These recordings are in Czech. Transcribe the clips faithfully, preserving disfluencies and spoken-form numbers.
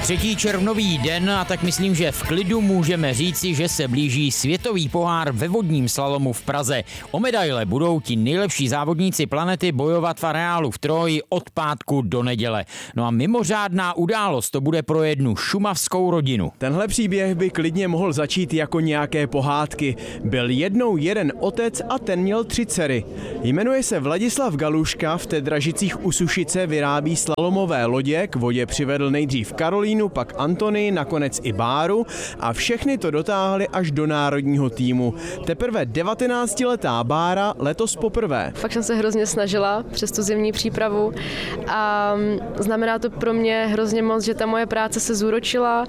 třetí červnový den a tak myslím, že v klidu můžeme říci, že se blíží světový pohár ve vodním slalomu v Praze. O medaile budou ti nejlepší závodníci planety bojovat v areálu v Troji od pátku do neděle. No a mimořádná událost to bude pro jednu šumavskou rodinu. Tenhle příběh by klidně mohl začít jako nějaké pohádky. Byl jednou jeden otec a ten měl tři dcery. Jmenuje se Vladislav Galuška, v Tedražicích u Sušice vyrábí slalomové lodě, k vodě přivedl nejdřív Karolínu, pak Antonii, nakonec i Báru a všechny to dotáhli až do národního týmu. Teprve devatenáctiletá Bára letos poprvé. Fakt jsem se hrozně snažila přes tu zimní přípravu a znamená to pro mě hrozně moc, že ta moje práce se zúročila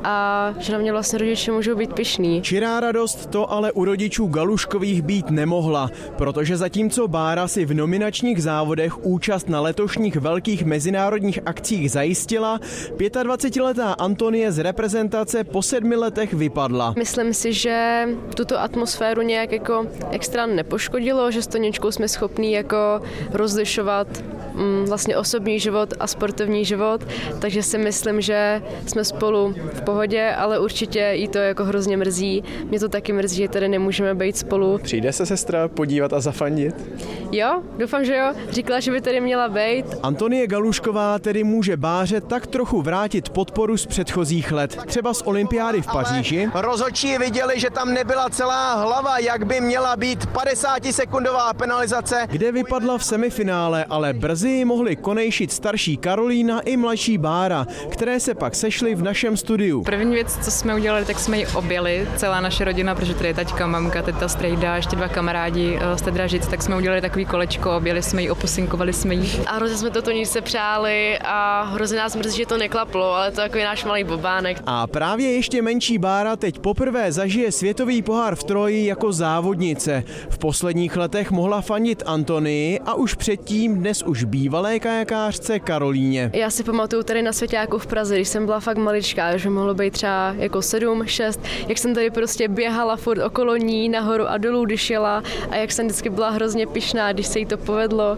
a že na mě vlastně rodiče můžou být pyšní. Čirá radost to ale u rodičů Galuškových být nemohla, protože zatímco Bára si v nominačních závodech účast na letošních velkých mezinárodních akcích zajistila, dvacetiletá Antonie z reprezentace po sedmi letech vypadla. Myslím si, že tuto atmosféru nějak jako extra nepoškodilo, že s Toničkou jsme schopní jako rozlišovat mm, vlastně osobní život a sportovní život, takže si myslím, že jsme spolu v pohodě, ale určitě jí to jako hrozně mrzí. Mě to taky mrzí, že tady nemůžeme být spolu. Přijde se sestra podívat a zafandit? Jo, doufám, že jo. Říkala, že by tady měla být. Antonie Galušková tedy může Báře tak trochu vrátit podporu z předchozích let, třeba z olympiády v Paříži. Ale rozhodčí viděli, že tam nebyla celá hlava, jak by měla být padesátisekundová penalizace. Kde vypadla v semifinále, ale brzy mohli konejšit starší Karolína i mladší Bára, které se pak sešly v našem studiu. První věc, co jsme udělali, tak jsme ji objeli, celá naše rodina, protože tady je taťka, mamka, teta, strejda, ještě dva kamarádi z Tedražic, tak jsme udělali takový kolečko, objeli jsme ji, opusinkovali jsme ji. A hrozně jsme to Toničce přáli a hrozně nás mrzí, že to neklaplo, ale to je takový náš malý bobánek. A právě ještě menší Bára teď poprvé zažije světový pohár v Troji jako závodnice. V posledních letech mohla fandit Antonii a už předtím dnes už bývalé kajakářce Karolíně. Já si pamatuju tady na Svěťáku v Praze, když jsem byla fakt maličká, že mohlo být třeba jako sedm, šest, jak jsem tady prostě běhala furt okolo ní, nahoru a dolů, když jela a jak jsem vždycky byla hrozně pyšná, když se jí to povedlo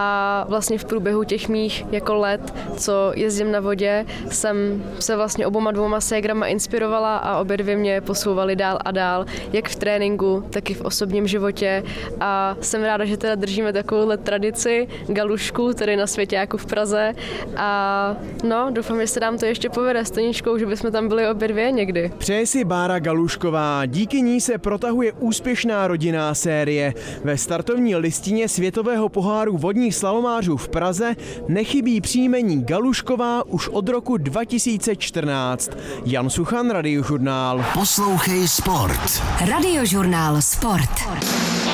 a vlastně v průběhu těch mých jako let, co jezdím na vodě, jsem se vlastně oboma dvouma ségrama inspirovala a obě dvě mě posouvaly dál a dál, jak v tréninku, tak i v osobním životě a jsem ráda, že teda držíme takovouhle tradici Galušku tady na Svěťáku v Praze a no, doufám, že se nám to ještě povede s Toničkou, že bychom tam byli obě dvě někdy. Přeje si Bára Galušková, díky ní se protahuje úspěšná rodinná série. Ve startovní listině světového poháru vodních slalomářů v Praze nechybí příjmení Galušková už od roku dva tisíce čtrnáct. Jan Suchan, Radiožurnál. Poslouchej sport. Radiožurnál Sport.